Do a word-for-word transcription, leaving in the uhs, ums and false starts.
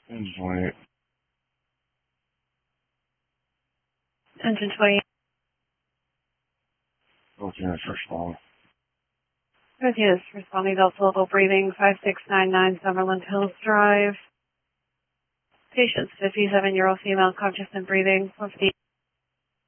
Engine twenty-eight. Engine twenty-eight. fourteen is responding. fourteen is responding. Delta level breathing. five six nine nine Summerlin Hills Drive. Patient's fifty-seven-year-old female, conscious and breathing. fifty